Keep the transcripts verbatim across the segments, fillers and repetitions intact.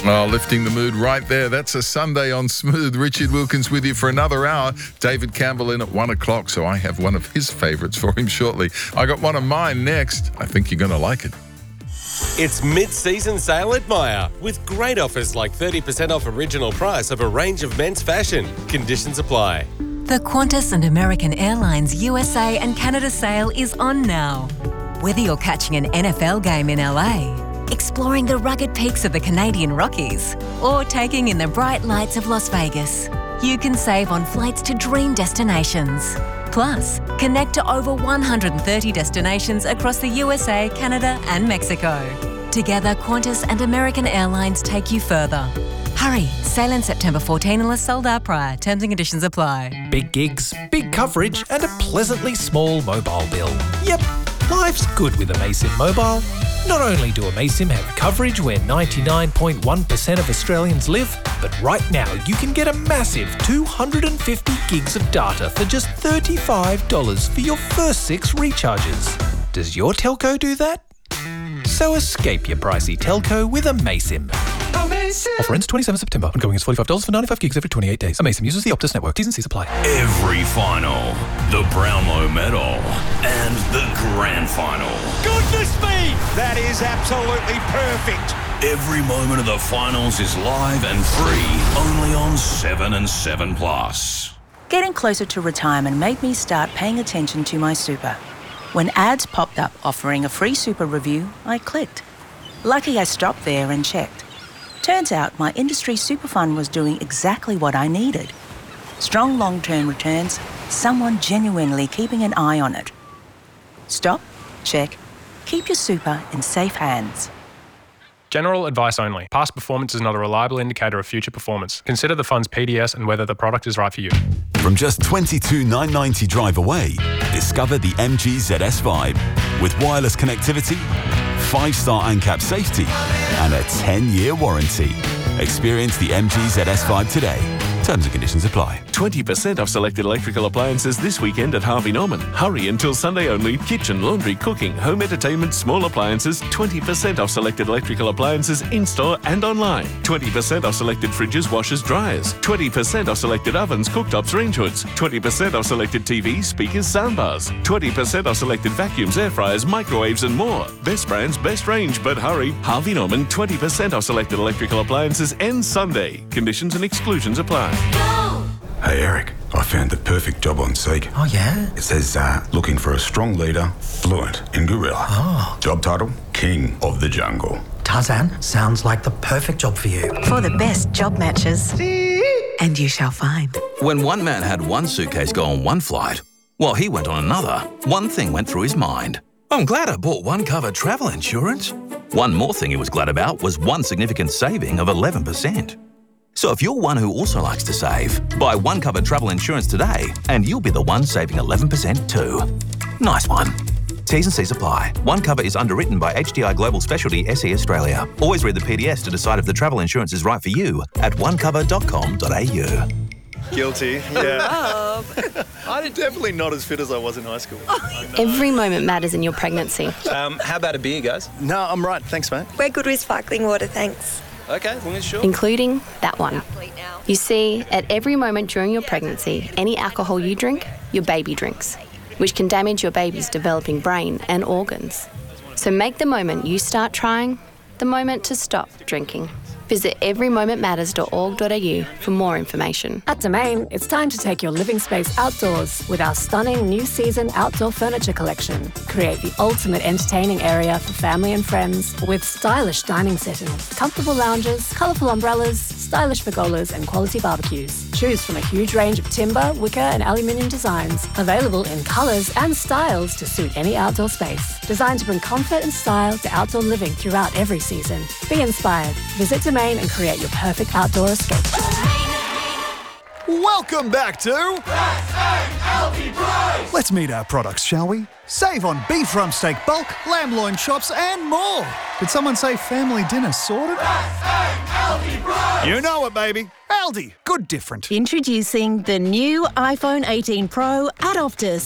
Oh, lifting the mood right there. That's a Sunday on Smooth. Richard Wilkins with you for another hour. David Campbell in at one o'clock, so I have one of his favourites for him shortly. I got one of mine next. I think you're going to like it. It's mid-season sale at Myer with great offers like thirty percent off original price of a range of men's fashion. Conditions apply. The Qantas and American Airlines U S A and Canada sale is on now. Whether you're catching an N F L game in L A, exploring the rugged peaks of the Canadian Rockies, or taking in the bright lights of Las Vegas, you can save on flights to dream destinations. Plus, connect to over one hundred thirty destinations across the U S A, Canada and Mexico. Together, Qantas and American Airlines take you further. Hurry, sale in September fourteenth unless sold out prior. Terms and conditions apply. Big gigs, big coverage and a pleasantly small mobile bill. Yep, life's good with Amaysim Mobile. Not only do Amaysim have coverage where ninety-nine point one percent of Australians live, but right now you can get a massive two hundred fifty gigs of data for just thirty-five dollars for your first six recharges. Does your telco do that? So escape your pricey telco with Amaysim. Amaysim. Offer ends twenty-seventh of September. Ongoing is forty-five dollars for ninety-five gigs every twenty-eight days. Amaysim uses the Optus network. T's and C's apply. Every final, the Brownlow Medal, and the Grand Final. Goodness me! That is absolutely perfect. Every moment of the finals is live and free, only on seven and seven Plus. Getting closer to retirement made me start paying attention to my super. When ads popped up offering a free super review, I clicked. Lucky I stopped there and checked. Turns out my industry super fund was doing exactly what I needed. Strong long-term returns, someone genuinely keeping an eye on it. Stop, check, keep your super in safe hands. General advice only. Past performance is not a reliable indicator of future performance. Consider the fund's P D S and whether the product is right for you. From just twenty-two thousand nine hundred ninety drive away, discover the M G Z S Vibe. With wireless connectivity, five-star ANCAP safety, and a ten-year warranty. Experience the M G Z S Vibe today. Terms and conditions apply. twenty percent off selected electrical appliances this weekend at Harvey Norman. Hurry until Sunday only. Kitchen, laundry, cooking, home entertainment, small appliances. twenty percent off selected electrical appliances in-store and online. twenty percent off selected fridges, washers, dryers. twenty percent off selected ovens, cooktops, range hoods. twenty percent off selected T Vs, speakers, soundbars. twenty percent off selected vacuums, air fryers, microwaves and more. Best brands, best range, but hurry. Harvey Norman, twenty percent off selected electrical appliances ends Sunday. Conditions and exclusions apply. Hey Eric, I found the perfect job on Seek. Oh yeah? It says uh, looking for a strong leader, fluent in gorilla. Oh. Job title, King of the Jungle. Tarzan, sounds like the perfect job for you. For the best job matches. And you shall find. When one man had one suitcase go on one flight, while he went on another, one thing went through his mind. I'm glad I bought one cover travel insurance. One more thing he was glad about was one significant saving of eleven percent. So if you're one who also likes to save, buy one cover travel insurance today and you'll be the one saving eleven percent too. Nice one. T's and C's apply. One cover is underwritten by H D I Global Specialty S E Australia. Always read the P D S to decide if the travel insurance is right for you at one cover dot com dot a u. Guilty, yeah. I'm definitely not as fit as I was in high school. Every moment matters in your pregnancy. Um, how about a beer, guys? No, I'm right. Thanks, mate. We're good with sparkling water, thanks. Okay, as long as sure. Including that one. You see, at every moment during your pregnancy, any alcohol you drink, your baby drinks, which can damage your baby's developing brain and organs. So make the moment you start trying the moment to stop drinking. Visit every moment matters dot org dot a u for more information. At Domain, it's time to take your living space outdoors with our stunning new season outdoor furniture collection. Create the ultimate entertaining area for family and friends with stylish dining settings, comfortable lounges, colourful umbrellas, stylish pergolas and quality barbecues. Choose from a huge range of timber, wicker and aluminium designs, available in colours and styles to suit any outdoor space. Designed to bring comfort and style to outdoor living throughout every season. Be inspired. Visit Domain and create your perfect outdoor escape. Welcome back to L D Price. Let's meet our products, shall we? Save on beef rump steak bulk, lamb loin chops and more. Did someone say family dinner sorted? L D Price. You know it, baby. Aldi, good different. Introducing the new iPhone eighteen Pro at Optus.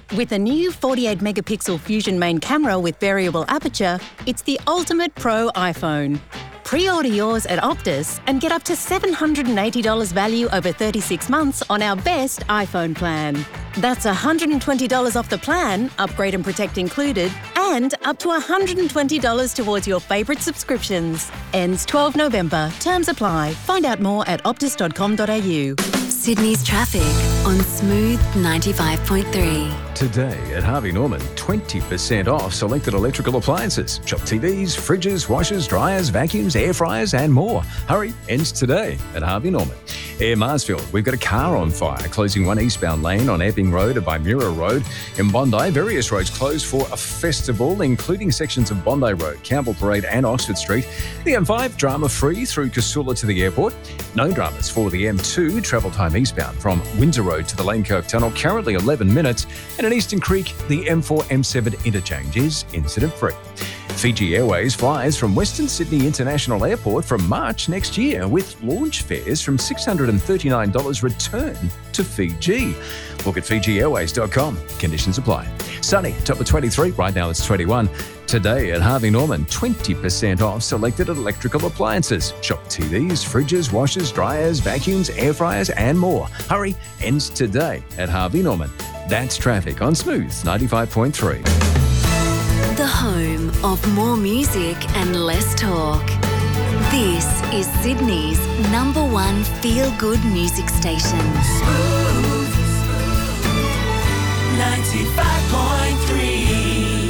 With a new forty-eight megapixel Fusion main camera with variable aperture, it's the ultimate pro iPhone. Pre-order yours at Optus and get up to seven hundred eighty dollars value over thirty-six months on our best iPhone plan. That's one hundred twenty dollars off the plan, upgrade and protect included, and up to one hundred twenty dollars towards your favourite subscriptions. Ends twelfth November. Terms apply. Find out more at optus dot com dot a u. Sydney's traffic on Smooth ninety-five point three. Today at Harvey Norman, twenty percent off selected electrical appliances. Shop T Vs, fridges, washers, dryers, vacuums, air fryers and more. Hurry, ends today at Harvey Norman. Air Marsfield, we've got a car on fire, closing one eastbound lane on Epping Road and by Mira Road. In Bondi, various roads closed for a festival, including sections of Bondi Road, Campbell Parade and Oxford Street. The M five, drama-free through Casula to the airport. No dramas for the M two, travel time eastbound from Windsor Road to the Lane Cove Tunnel, currently eleven minutes. And in Eastern Creek, the M four M seven interchange is incident-free. Fiji Airways flies from Western Sydney International Airport from March next year with launch fares from six hundred thirty-nine dollars return to Fiji. Look at fiji airways dot com. Conditions apply. Sunny, top of twenty-three. Right now it's twenty-one. Today at Harvey Norman, twenty percent off selected electrical appliances. Shop T Vs, fridges, washers, dryers, vacuums, air fryers and more. Hurry, ends today at Harvey Norman. That's traffic on Smooth ninety-five point three. The home of more music and less talk. This is Sydney's number one feel-good music station. Smooth ninety-five point three.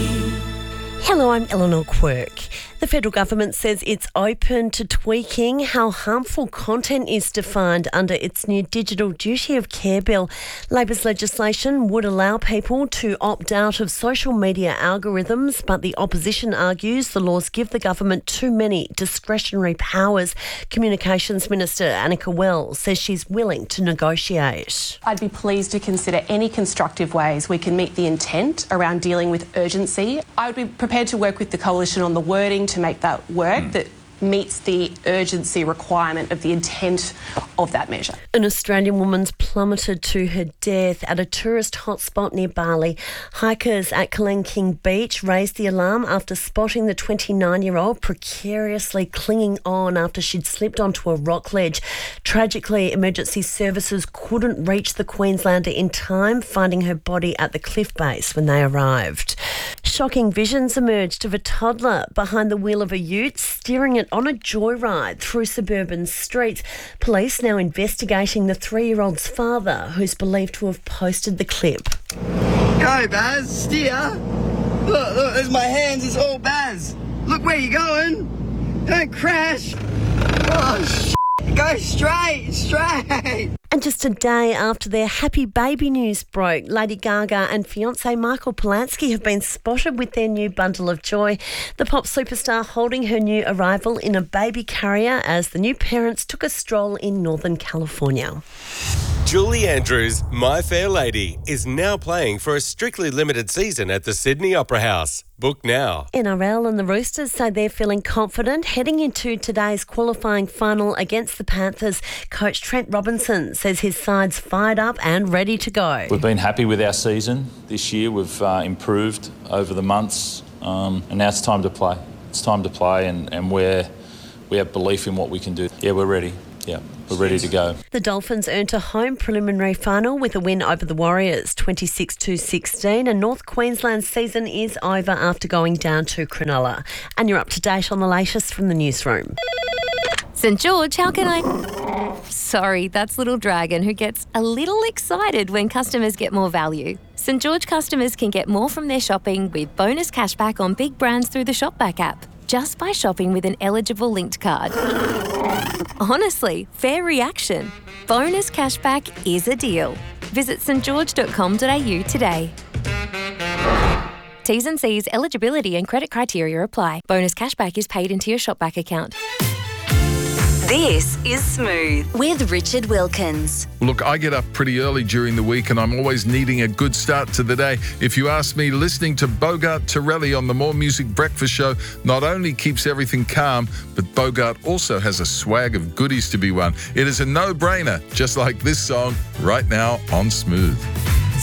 Hello, I'm Eleanor Quirk. The federal government says it's open to tweaking how harmful content is defined under its new Digital Duty of Care bill. Labor's legislation would allow people to opt out of social media algorithms, but the opposition argues the laws give the government too many discretionary powers. Communications Minister Annika Wells says she's willing to negotiate. I'd be pleased to consider any constructive ways we can meet the intent around dealing with urgency. I would be prepared to work with the coalition on the wording to make that work mm. that meets the urgency requirement of the intent of that measure. An Australian woman's plummeted to her death at a tourist hotspot near Bali. Hikers at Kelang King Beach raised the alarm after spotting the twenty-nine-year-old precariously clinging on after she'd slipped onto a rock ledge. Tragically, emergency services couldn't reach the Queenslander in time, finding her body at the cliff base when they arrived. Shocking visions emerged of a toddler behind the wheel of a ute, steering it on a joyride through suburban streets. Police now investigating the three-year-old's father, who's believed to have posted the clip. Go, Baz, steer. Look, look, there's my hands, it's all Baz. Look where you're going. Don't crash. Oh, shit. Go straight, straight. And just a day after their happy baby news broke, Lady Gaga and fiancé Michael Polanski have been spotted with their new bundle of joy. The pop superstar holding her new arrival in a baby carrier as the new parents took a stroll in Northern California. Julie Andrews' My Fair Lady is now playing for a strictly limited season at the Sydney Opera House. Book now. N R L and the Roosters say they're feeling confident heading into today's qualifying final against the Panthers. Coach Trent Robinson says his side's fired up and ready to go. We've been happy with our season this year. We've uh, improved over the months um, and now it's time to play. It's time to play and, and we're, we have belief in what we can do. Yeah, we're ready. Yeah, we're ready to go. The Dolphins earned a home preliminary final with a win over the Warriors, twenty-six to sixteen, and North Queensland's season is over after going down to Cronulla. And you're up to date on the latest from the newsroom. St George, how can I... Sorry, that's Little Dragon, who gets a little excited when customers get more value. St George customers can get more from their shopping with bonus cashback on big brands through the Shopback app, just by shopping with an eligible linked card. Honestly, fair reaction. Bonus cashback is a deal. Visit st george dot com dot a u today. T's and C's, eligibility and credit criteria apply. Bonus cashback is paid into your Shopback account. This is Smooth with Richard Wilkins. Look, I get up pretty early during the week and I'm always needing a good start to the day. If you ask me, listening to Bogart Torelli on the More Music Breakfast Show not only keeps everything calm, but Bogart also has a swag of goodies to be won. It is a no-brainer, just like this song right now on Smooth.